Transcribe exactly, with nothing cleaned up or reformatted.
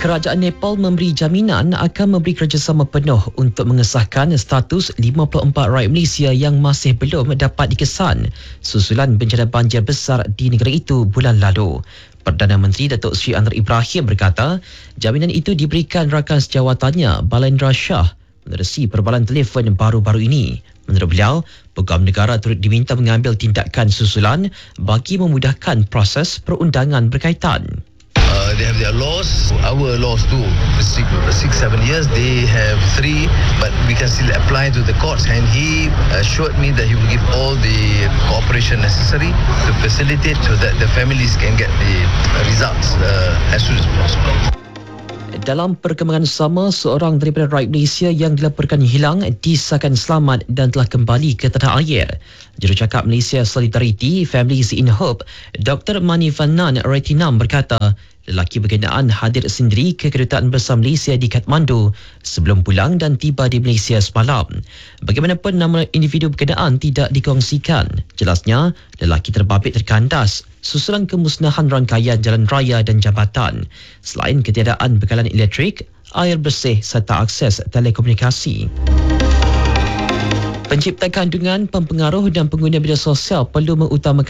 Kerajaan Nepal memberi jaminan akan memberi kerjasama penuh untuk mengesahkan status lima puluh empat rakyat Malaysia yang masih belum dapat dikesan susulan bencana banjir besar di negara itu bulan lalu. Perdana Menteri Datuk Seri Anwar Ibrahim berkata, jaminan itu diberikan rakan sejawatannya Balendra Shah menerusi perbalan telefon baru-baru ini. Menurut beliau, pegawai negara turut diminta mengambil tindakan susulan bagi memudahkan proses perundangan berkaitan. Uh, they have their laws, our laws too. Six, six, seven years, they have three, but we can still apply to the courts. And he assured me that he will give all the cooperation necessary to facilitate so that the families can get the results uh, as soon as possible. Dalam perkembangan sama, seorang daripada rakyat Malaysia yang dilaporkan hilang disahkan selamat dan telah kembali ke tanah air. Jurucakap Malaysia Solidarity Families in Hope, Doktor Manivanan Retinam berkata, lelaki berkenaan hadir sendiri ke Kedutaan Besar Malaysia di Kathmandu sebelum pulang dan tiba di Malaysia semalam. Bagaimanapun, nama individu berkenaan tidak dikongsikan. Jelasnya, lelaki terbabit terkandas susulan kemusnahan rangkaian jalan raya dan jambatan, selain ketiadaan bekalan elektrik, air bersih serta akses telekomunikasi. Pencipta kandungan, pempengaruh dan pengguna media sosial perlu mengutamakan